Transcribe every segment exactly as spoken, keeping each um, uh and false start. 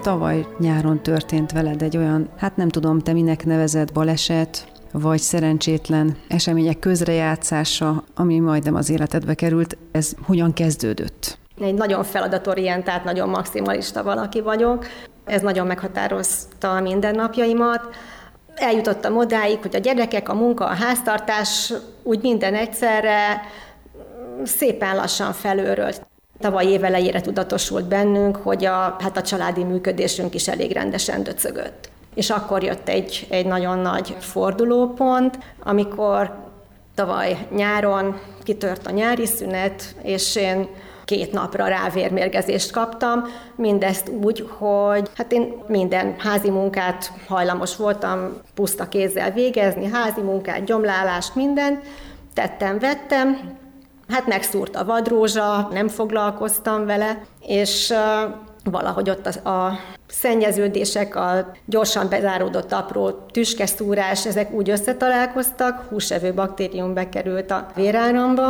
tavaly nyáron történt veled egy olyan, hát nem tudom, te minek nevezed, baleset, vagy szerencsétlen események közrejátszása, ami majdnem az életedbe került. Ez hogyan kezdődött? Egy nagyon feladatorientált, nagyon maximalista valaki vagyok. Ez nagyon meghatározta a mindennapjaimat. Eljutottam odáig, hogy a gyerekek, a munka, a háztartás, úgy minden egyszerre szépen lassan felőrölt. Tavaly év elejére tudatosult bennünk, hogy a, hát a családi működésünk is elég rendesen döcögött. És akkor jött egy, egy nagyon nagy fordulópont, amikor tavaly nyáron kitört a nyári szünet, és én két napra rávérmérgezést kaptam, mindezt úgy, hogy hát én minden házi munkát hajlamos voltam puszta kézzel végezni, házi munkát, gyomlálást, mindent, tettem, vettem, hát megszúrt a vadrózsa, nem foglalkoztam vele, és uh, valahogy ott a, a szennyeződések, a gyorsan bezáródott apró tüskeszúrás, ezek úgy összetalálkoztak, húsevő baktérium bekerült a véráramba,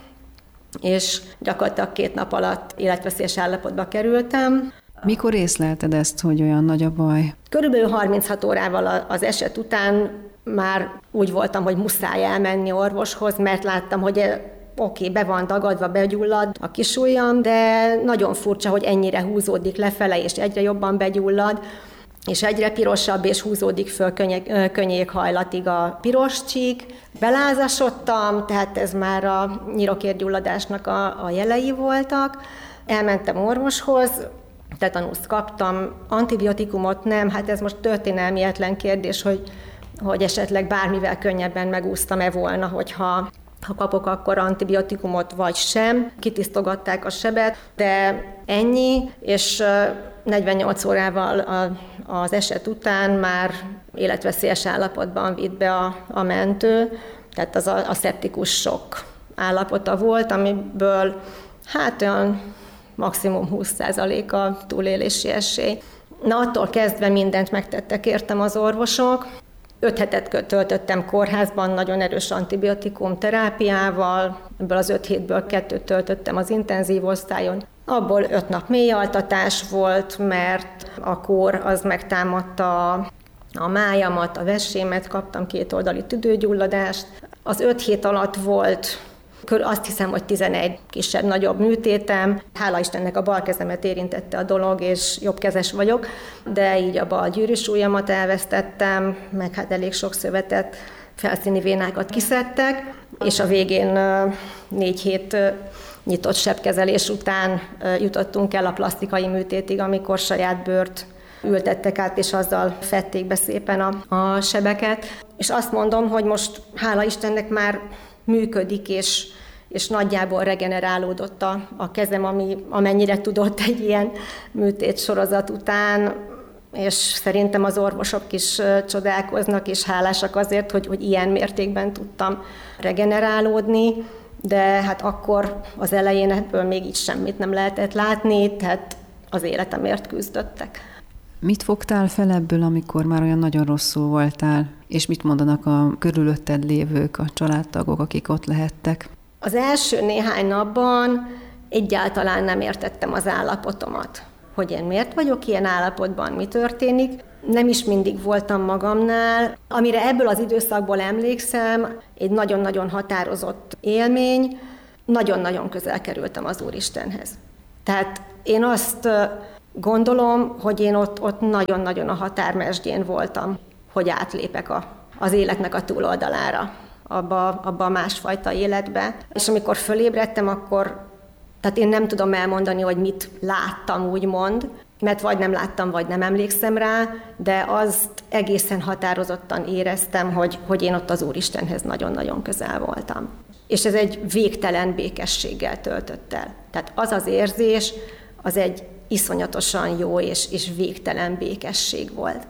és gyakorlatilag két nap alatt életveszélyes állapotba kerültem. Mikor észlelted ezt, hogy olyan nagy a baj? Körülbelül harminchat órával az eset után már úgy voltam, hogy muszáj elmenni orvoshoz, mert láttam, hogy oké, okay, be van dagadva, begyullad a kisujjam, de nagyon furcsa, hogy ennyire húzódik lefele, és egyre jobban begyullad, és egyre pirosabb, és húzódik föl könnyék, könnyékhajlatig a piros csík. Belázasodtam, tehát ez már a nyirokérgyulladásnak a, a jelei voltak. Elmentem orvoshoz, tetanuszt kaptam, antibiotikumot nem, hát ez most történelmietlen kérdés, hogy, hogy esetleg bármivel könnyebben megúsztam-e volna, hogyha ha kapok akkor antibiotikumot vagy sem. Kitisztogatták a sebet, de ennyi, és negyvennyolc órával az eset után már életveszélyes állapotban vitt be a, a mentő, tehát az a, a szeptikus sok állapota volt, amiből hát olyan maximum húsz százalék a túlélési esély. Na, attól kezdve mindent megtettek értem az orvosok. Öt hetet töltöttem kórházban, nagyon erős antibiotikum terápiával, ebből az öt hétből kettőt töltöttem az intenzív osztályon. Abból öt nap mélyaltatás volt, mert a kór az megtámadta a májamat, a vesémet, kaptam kétoldali tüdőgyulladást. Az öt hét alatt volt, azt hiszem, hogy tizenegy kisebb-nagyobb műtétem. Hála Istennek a bal kezemet érintette a dolog, és jobbkezes vagyok, de így a bal gyűrűsujjamat elvesztettem, meg hát elég sok szövetet, felszíni vénákat kiszedtek, és a végén négy hét nyitott sebkezelés után jutottunk el a plasztikai műtétig, amikor saját bőrt ültettek át, és azzal fették be szépen a, a sebeket. És azt mondom, hogy most hála Istennek már működik, és, és nagyjából regenerálódott a, a kezem, ami, amennyire tudott egy ilyen műtét sorozat után, és szerintem az orvosok is csodálkoznak, és hálásak azért, hogy, hogy ilyen mértékben tudtam regenerálódni, de hát akkor az elején ebből még így semmit nem lehetett látni, tehát az életemért küzdöttek. Mit fogtál fel ebből, amikor már olyan nagyon rosszul voltál, és mit mondanak a körülötted lévők, a családtagok, akik ott lehettek? Az első néhány napban egyáltalán nem értettem az állapotomat, hogy én miért vagyok ilyen állapotban, mi történik. Nem is mindig voltam magamnál. Amire ebből az időszakból emlékszem, egy nagyon-nagyon határozott élmény, nagyon-nagyon közel kerültem az Úristenhez. Tehát én azt gondolom, hogy én ott, ott nagyon-nagyon a határmesdjén voltam, hogy átlépek a, az életnek a túloldalára, abba, abba a másfajta életbe. És amikor fölébredtem, akkor, tehát én nem tudom elmondani, hogy mit láttam, úgymond, mert vagy nem láttam, vagy nem emlékszem rá, de azt egészen határozottan éreztem, hogy, hogy én ott az Úristenhez nagyon-nagyon közel voltam. És ez egy végtelen békességgel töltött el. Tehát az az érzés, az egy iszonyatosan jó és, és végtelen békesség volt.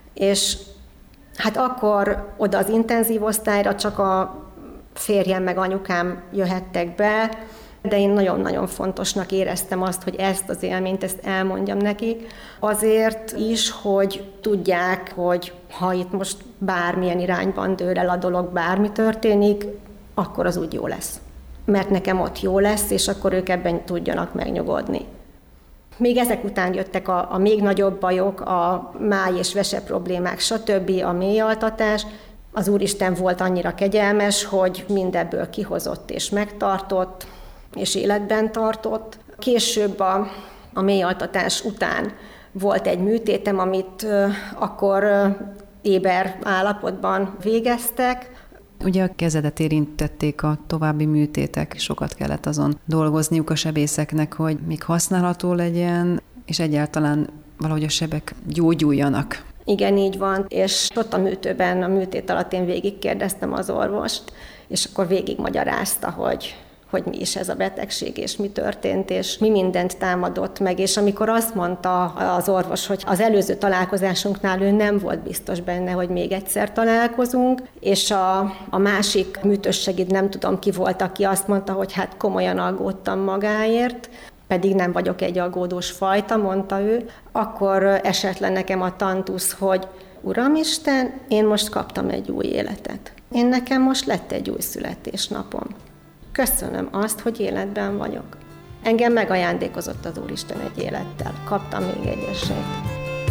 És hát akkor oda az intenzív osztályra csak a férjem meg anyukám jöhettek be, de én nagyon-nagyon fontosnak éreztem azt, hogy ezt az élményt, ezt elmondjam nekik. Azért is, hogy tudják, hogy ha itt most bármilyen irányban dől el a dolog, bármi történik, akkor az úgy jó lesz. Mert nekem ott jó lesz, és akkor ők ebben tudjanak megnyugodni. Még ezek után jöttek a, a még nagyobb bajok, a máj és vese problémák, stb., a mélyaltatás. Az Úristen volt annyira kegyelmes, hogy mindebből kihozott és megtartott, és életben tartott. Később a, a mélyaltatás után volt egy műtétem, amit akkor éber állapotban végeztek. Ugye a kezedet érintették a további műtétek, sokat kellett azon dolgozniuk a sebészeknek, hogy még használható legyen, és egyáltalán valahogy a sebek gyógyuljanak. Igen, így van, és ott a műtőben, a műtét alatt én végigkérdeztem az orvost, és akkor végigmagyarázta, hogy hogy mi is ez a betegség, és mi történt, és mi mindent támadott meg. És amikor azt mondta az orvos, hogy az előző találkozásunknál ő nem volt biztos benne, hogy még egyszer találkozunk, és a, a másik műtős segéd, nem tudom ki volt, aki azt mondta, hogy hát komolyan aggódtam magáért, pedig nem vagyok egy aggódós fajta, mondta ő, akkor esett le nekem a tantusz, hogy Uramisten, én most kaptam egy új életet. Én nekem most lett egy új születésnapom. Köszönöm azt, hogy életben vagyok. Engem megajándékozott az Úristen egy élettel. Kaptam még egy esélyt.